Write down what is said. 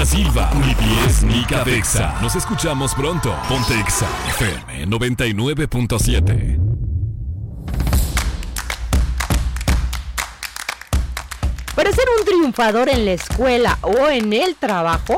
Silva, ni pies ni cabeza. Nos escuchamos pronto. Ponte Exa FM 99.7. Para ser un triunfador en la escuela o en el trabajo,